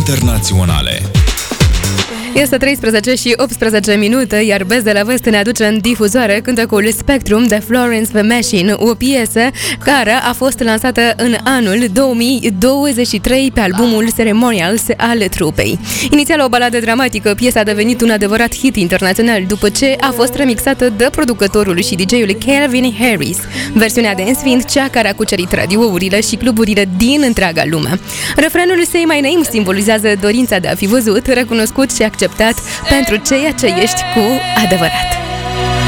internaționale. Este 13 și 18 minute, iar Best de la Vest ne aduce în difuzoare cântecul Spectrum de Florence the Machine, o piesă care a fost lansată în anul 2023 pe albumul Ceremonials al trupei. Inițial o baladă dramatică, piesa a devenit un adevărat hit internațional după ce a fost remixată de producătorul și DJ-ul Calvin Harris. Versiunea dance fiind cea care a cucerit radiourile și cluburile din întreaga lume. Refrenul Say My Name simbolizează dorința de a fi văzut, recunoscut și acceptat pentru ceea ce ești cu adevărat.